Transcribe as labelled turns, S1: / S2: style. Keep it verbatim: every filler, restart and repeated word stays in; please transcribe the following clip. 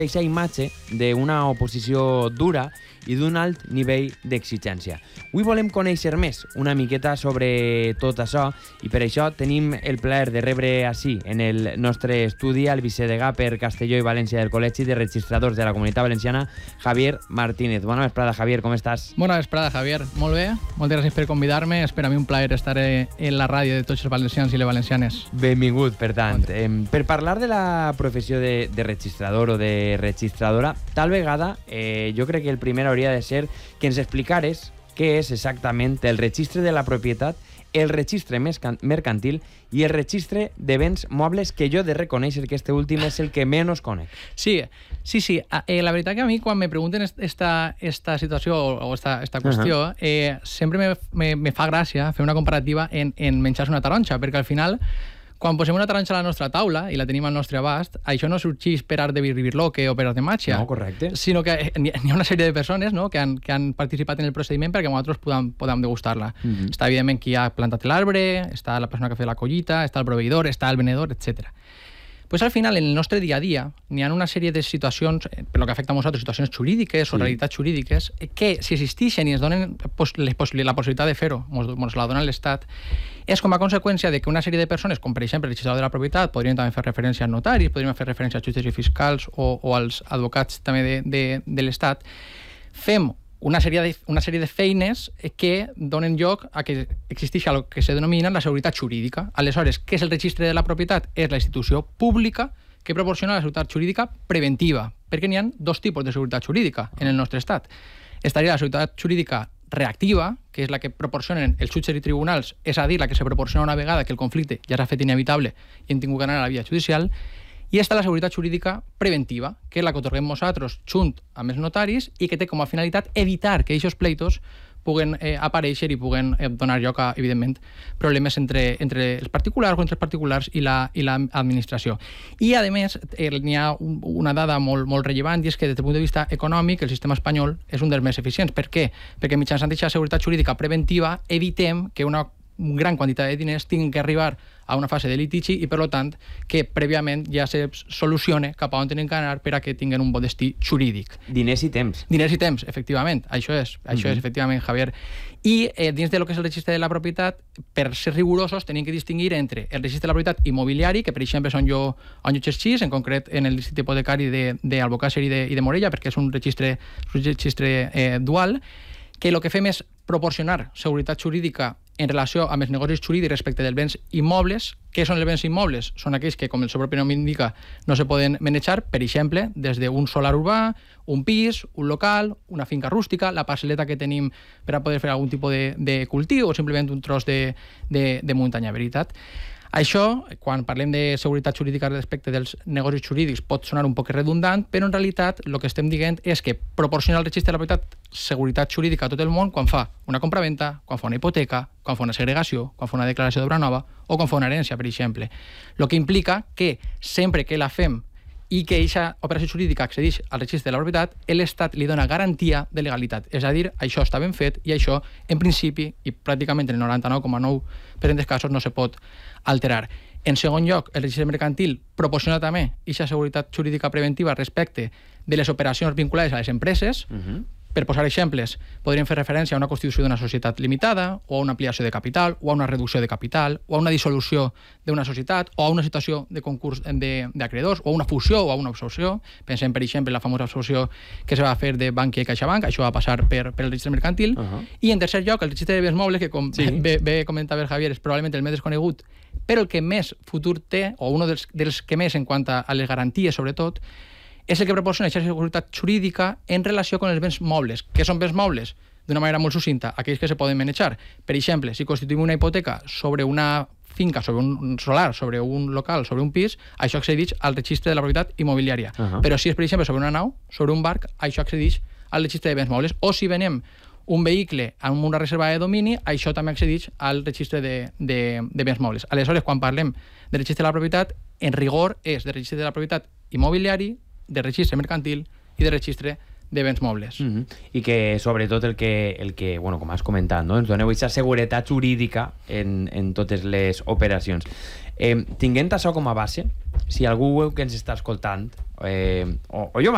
S1: aquesta imatge d'una oposició dura i d'un alt nivell d'exigència. Avui volem conèixer més una miqueta sobre tot això i per això tenim el plaer de rebre així en el nostre estudi al vicedegà per Castelló i València del Col·legi de Registradors de la Comunitat Valenciana, Javier Martínez. Bona vesprada, Javier, com estàs?
S2: Bona vesprada, Javier. Molt bé. Moltes gràcies per convidar-me. És per a mi un plaer estar en la ràdio de tots els valencians i les valencianes.
S1: Benvingut, per tant. Eh, per parlar de la professió de, de registrador o de registradora, tal vegada eh, jo crec que el primer hauria de ser que ens explicares què és exactament el registre de la propietat, el registre mercantil i el registre de béns mobles, que jo he de reconèixer que este últim és el que menys conec.
S2: Sí, sí, sí. Eh, la veritat que a mi, quan me pregunten esta, esta situació o esta, esta qüestió, uh-huh. eh, sempre me, me, me fa gràcia fer una comparativa en, en menjar-se una taronja, perquè al final, quan posem una taronja a la nostra taula i la tenim al nostre abast, això no sorgeix per art de birloque o per art de màgia.
S1: No, correcte.
S2: Sinó que hi ha una sèrie de persones, no?, que, han, que han participat en el procediment perquè nosaltres podem, podem degustar-la. Uh-huh. Està, evidentment, qui ha plantat l'arbre, està la persona que ha fet la collita, està el proveïdor, està el venedor, etcètera. Pues al final, en el nostre dia a dia, n'hi ha una sèrie de situacions, per lo que afecta a nosaltres, situacions jurídiques o sí. realitats jurídiques, que si existeixen i ens donen la possibilitat de fer-ho, ens la dona l'Estat, és com a conseqüència de que una sèrie de persones, com per exemple el registrador de la propietat, podrien també fer referència als notaris, podrien fer referència als jutges i fiscals o, o als advocats també de, de, de l'Estat, fem una sèrie, de, una sèrie de feines que donen lloc a que existeixi el que se denomina la seguretat jurídica. Aleshores, què és el registre de la propietat? És la institució pública que proporciona la seguretat jurídica preventiva, perquè n'hi ha dos tipus de seguretat jurídica en el nostre estat. Estaria la seguretat jurídica reactiva, que és la que proporcionen els jutges i tribunals, és a dir, la que se proporciona una vegada que el conflicte ja s'ha fet inevitable i hem tingut que anar a la via judicial, i està la seguretat jurídica preventiva, que és la que otorguem nosaltres junt amb els notaris i que té com a finalitat evitar que aquests pleitos puguen eh, aparèixer i puguen eh, donar lloc a, evidentment, problemes entre, entre els particulars o entre els particulars i l'administració. La, I, a més, eh, n'hi ha un, una dada molt, molt rellevant, i és que des del punt de vista econòmic el sistema espanyol és un dels més eficients. Per què? Perquè mitjançant aquesta seguretat jurídica preventiva evitem que una gran quantitat de diners tinguin que arribar a una fase de litigi i, per tant, que prèviament ja se solucione cap a on tenen que anar per a que tinguin un bon destí jurídic.
S1: Diners i temps.
S2: Diners i temps, efectivament. Això és, això uh-huh. és efectivament, Javier. I eh, dins de lo que és el registre de la propietat, per ser rigorosos, tenim que distingir entre el registre de la propietat immobiliari, que per exemple són jo on jo exercís, en concret en el districte hipotecari d'Albocàsser i, de, i de Morella, perquè és un registre, un registre eh, dual, que el que fem és proporcionar seguretat jurídica en relació amb els negocis jurídics respecte dels béns immobles. Què són els béns immobles? Són aquells que, com el seu propi nom indica, no se poden manejar, per exemple, des d'un solar urbà, un pis, un local, una finca rústica, la parcel·leta que tenim per a poder fer algun tipus de, de cultiu o simplement un tros de, de, de muntanya, veritat. Això, quan parlem de seguretat jurídica respecte dels negocis jurídics, pot sonar un poc redundant, però en realitat el que estem dient és que proporciona el registre de la propietat seguretat jurídica a tot el món quan fa una compraventa, quan fa una hipoteca, quan fa una segregació, quan fa una declaració d'obra nova o quan fa una herència, per exemple. El que implica que sempre que la fem i que aquesta operació jurídica accedeix al registre de la propietat, l'Estat li dona garantia de legalitat. És a dir, això està ben fet i això, en principi, i pràcticament en el noranta-nou coma nou per cent dels casos, no se pot alterar. En segon lloc, el registre mercantil proporciona també aquesta seguretat jurídica preventiva respecte de les operacions vinculades a les empreses. Uh-huh. Per posar exemples, podríem fer referència a una constitució d'una societat limitada, o a una ampliació de capital, o a una reducció de capital, o a una dissolució d'una societat, o a una situació de concurs d'acreedors, o a una fusió o a una absorció. Pensem, per exemple, en la famosa absorció que se va fer de Bankia i CaixaBank, això va passar per, per el registre mercantil. Uh-huh. I, en tercer lloc, el registre de béns mobles, que com sí. bé, bé comentava el Javier, és probablement el més desconegut, però el que més futur té, o un dels, dels que més en quant a les garanties, sobretot, és el que proporciona aquesta seguretat jurídica en relació amb els béns mobles. Què són béns mobles? D'una manera molt sucinta, aquells que se poden manejar. Per exemple, si constituïm una hipoteca sobre una finca, sobre un solar, sobre un local, sobre un pis, això accedeix al registre de la propietat immobiliària. Uh-huh. Però si és, per exemple, sobre una nau, sobre un barc, això accedeix al registre de béns mobles. O si venem un vehicle amb una reserva de domini, això també accedeix al registre de, de, de béns mobles. Aleshores, quan parlem de registre de la propietat, en rigor és de registre de la propietat immobiliari, de registre mercantil i de registre de béns mobles.
S1: Uh-huh. I que, sobretot, el que, el que bueno, com has comentat, no? Ens doneu aquesta seguretat jurídica en, en totes les operacions. Eh, tinguent això com a base, si algú que ens està escoltant, eh, o, o jo